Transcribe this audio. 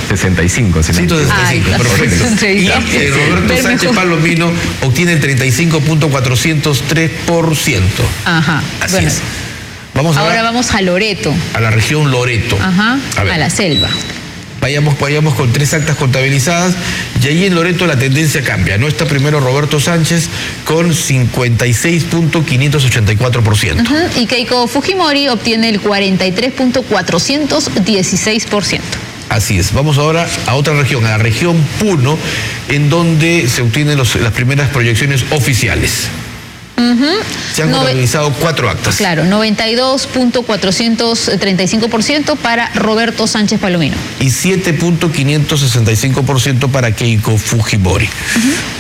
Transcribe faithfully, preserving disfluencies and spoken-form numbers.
sesenta y cinco. ciento sesenta y cinco, Ay, perfecto. sí, Y sí. eh, Roberto Ver Sánchez mejor. Palomino obtiene el treinta y cinco punto cuatrocientos tres por ciento. Ajá. Así Bueno, es. Vamos ahora ahora vamos a Loreto. a la región Loreto. Ajá. A ver. A la selva. Vayamos, vayamos con tres actas contabilizadas y ahí en Loreto la tendencia cambia, ¿no? Está primero Roberto Sánchez con cincuenta y seis punto quinientos ochenta y cuatro por ciento. Ujú. Y Keiko Fujimori obtiene el cuarenta y tres punto cuatrocientos dieciséis por ciento. Así es. Vamos ahora a otra región, a la región Puno, en donde se obtienen los- las primeras proyecciones oficiales. Se han Nove- contabilizado cuatro actas. Claro, noventa y dos punto cuatrocientos treinta y cinco por ciento para Roberto Sánchez Palomino. Y siete punto quinientos sesenta y cinco por ciento para Keiko Fujimori.